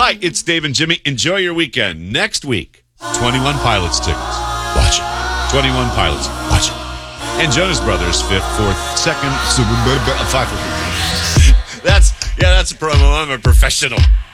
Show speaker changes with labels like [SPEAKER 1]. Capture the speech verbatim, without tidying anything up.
[SPEAKER 1] right, it's Dave and Jimmy. Enjoy your weekend. Next week, twenty-one Pilots tickets. Watch it. twenty-one Pilots. Watch it. And Jonas Brothers, fifth, fourth, second, five. That's, yeah, that's a promo. I'm a professional.